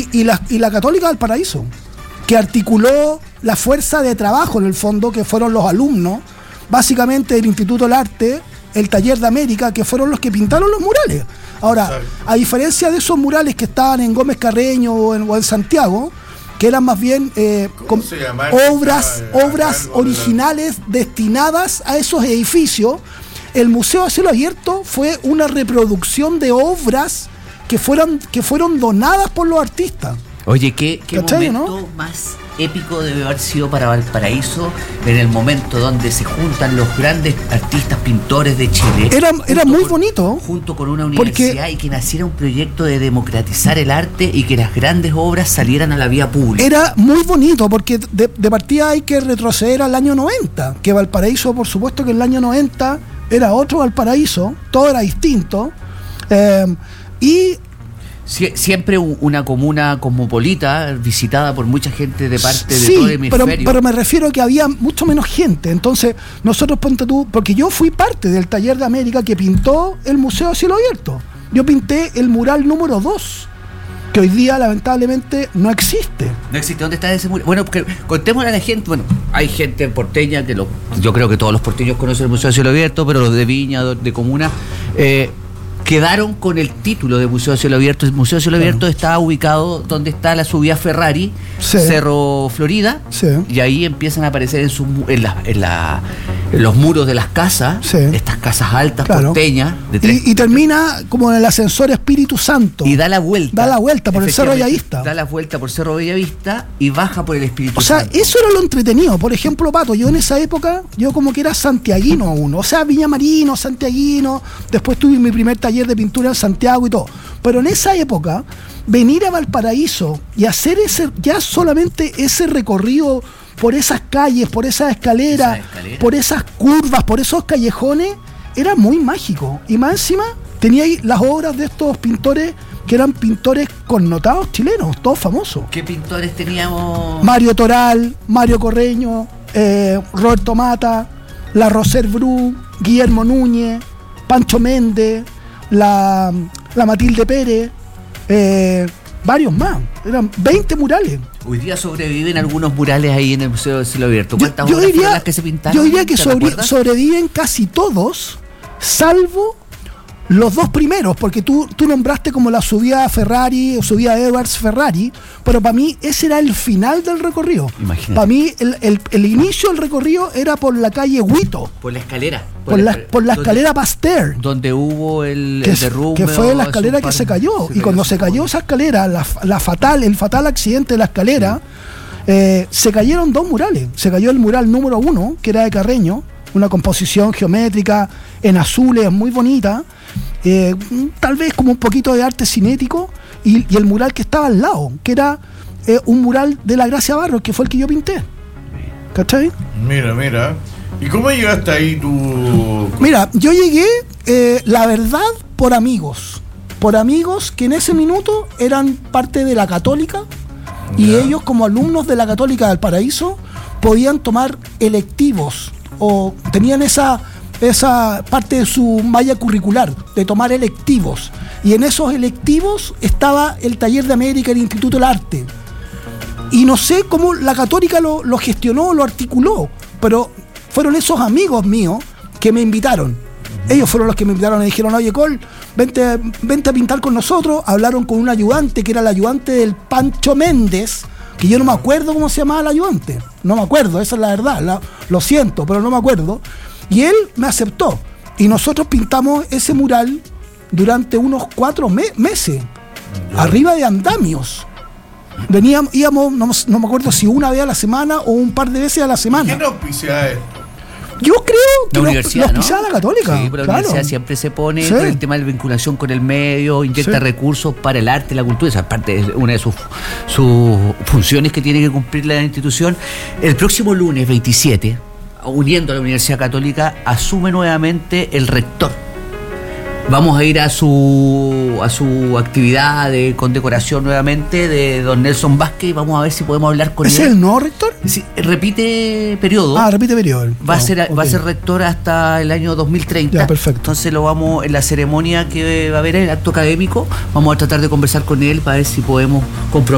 y la Católica del Paraíso, que articuló la fuerza de trabajo en el fondo, que fueron los alumnos, básicamente del Instituto del Arte, el Taller de América, que fueron los que pintaron los murales. Ahora, a diferencia de esos murales que estaban en Gómez Carreño o en Santiago, que eran más bien obras originales destinadas a esos edificios, el Museo a Cielo Abierto fue una reproducción de obras que fueron donadas por los artistas. Oye, ¿qué momento, ¿no?, más épico debe haber sido para Valparaíso en el momento donde se juntan los grandes artistas, pintores de Chile? Era muy bonito. Junto con una universidad, y que naciera un proyecto de democratizar el arte y que las grandes obras salieran a la vía pública. Era muy bonito porque de partida hay que retroceder al año 90, que Valparaíso, por supuesto que en el año 90 era otro Valparaíso, todo era distinto, y siempre una comuna cosmopolita visitada por mucha gente de parte de todo el hemisferio. Pero me refiero a que había mucho menos gente. Entonces nosotros, ponte tú, porque yo fui parte del Taller de América que pintó el Museo a Cielo Abierto. Yo pinté el mural número 2, que hoy día lamentablemente no existe. No existe. ¿Dónde está ese mural? Bueno, porque contémosle a la gente. Bueno, hay gente porteña yo creo que todos los porteños conocen el Museo a Cielo Abierto, pero los de Viña, de comuna, quedaron con el título de Museo de Cielo Abierto. El Museo de Cielo Abierto está ubicado donde está la subida Ferrari, Cerro Florida, y ahí empiezan a aparecer en los muros de las casas, estas casas altas, porteñas. Y termina como en el ascensor Espíritu Santo. Y da la vuelta por el Cerro Bellavista. Da la vuelta por Cerro Bellavista y baja por el Espíritu Santo. O sea, eso era lo entretenido. Por ejemplo, Pato, yo en esa época, yo como que era santiaguino aún. O sea, viñamarino, santiaguino. Después tuve mi primer taller de pintura en Santiago y todo. Pero en esa época, venir a Valparaíso y hacer solamente ese recorrido por esas calles, por esas escaleras, por esas curvas, por esos callejones, era muy mágico. Y más encima tenía ahí las obras de estos pintores que eran pintores connotados chilenos, todos famosos. ¿Qué pintores teníamos? Mario Toral, Mario Correño, Roberto Mata, la Roser Bru, Guillermo Núñez, Pancho Méndez, la Matilde Pérez, varios más. Eran 20 murales. Hoy día sobreviven algunos murales ahí en el Museo de Cielo Abierto. ¿Cuántas obras fueron las que se pintaron? Yo diría que sobreviven casi todos, salvo los dos primeros, porque tú nombraste como la subida Ferrari o subida Edwards Ferrari, pero para mí ese era el final del recorrido. Imagínate. Para mí el inicio del recorrido era por la calle Huito. Por la escalera. Por la escalera Pasteur. Donde hubo el derrumbe. Que fue la escalera que se cayó. Y cuando se cayó esa escalera, el fatal accidente de la escalera, se cayeron dos murales. Se cayó el mural número 1, que era de Carreño, una composición geométrica en azules muy bonita, tal vez como un poquito de arte cinético, y el mural que estaba al lado, que era un mural de la Gracia Barros, que fue el que yo pinté. ¿Cachai? Mira. ¿Y cómo llegaste ahí tú? Mira, yo llegué, la verdad, por amigos que en ese minuto eran parte de la Católica, y ellos, como alumnos de la Católica del Paraíso, podían tomar electivos o tenían esa parte de su malla curricular de tomar electivos, y en esos electivos estaba el Taller de América, el Instituto del Arte, y no sé cómo la Católica lo gestionó, lo articuló, pero fueron esos amigos míos que me invitaron. Ellos fueron los que me invitaron y dijeron: oye, Col, vente a pintar con nosotros. Hablaron con un ayudante que era el ayudante del Pancho Méndez, que yo no me acuerdo cómo se llamaba el ayudante, no me acuerdo, esa es la verdad, lo siento, pero no me acuerdo. Y él me aceptó, y nosotros pintamos ese mural durante unos 4 meses, arriba de andamios. Íbamos, no me acuerdo si una vez a la semana o un par de veces a la semana. ¿Quién auspicia esto? Yo creo que la universidad, lo auspiciaba la Católica. Sí, pero la universidad siempre se pone por el tema de la vinculación con el medio, inyecta recursos para el arte y la cultura. Esa parte es una de sus funciones que tiene que cumplir la institución. El próximo lunes 27, uniendo a la Universidad Católica, asume nuevamente el rector. Vamos a ir a su actividad de condecoración nuevamente de don Nelson Vázquez, y vamos a ver si podemos hablar con él. ¿Es el nuevo rector? Sí, repite periodo. Repite periodo. Va a ser rector hasta el año 2030. Ya, perfecto. Entonces en la ceremonia que va a haber, el acto académico, vamos a tratar de conversar con él para ver si podemos comprometer